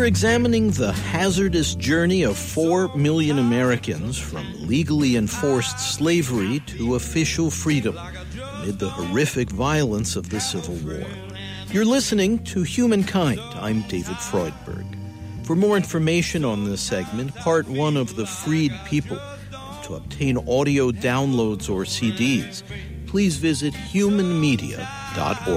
We're examining the hazardous journey of 4 million Americans from legally enforced slavery to official freedom amid the horrific violence of the Civil War. You're listening to Humankind. I'm David Freudberg. For more information on this segment, part 1 of The Freed People, and to obtain audio downloads or CDs, please visit humanmedia.org.